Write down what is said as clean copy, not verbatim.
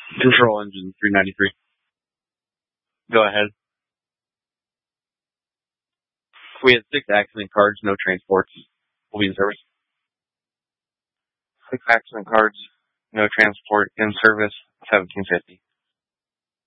Control engine 393. Go ahead. We had 6 accident cards, no transports. We'll be in service. 6 accident cards, no transport, in service, 1750.